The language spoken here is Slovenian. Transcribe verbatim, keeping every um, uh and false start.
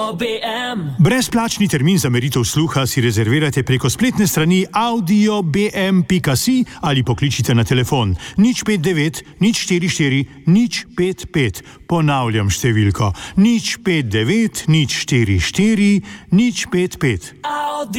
Audio B M. Brezplačni termin za meritev sluha si rezervirajte preko spletne strani audio b m pika si ali pokličite na telefon nič pet devet nič štiri štiri nič pet pet. Ponavljam številko nič pet devet nič štiri štiri nič pet pet.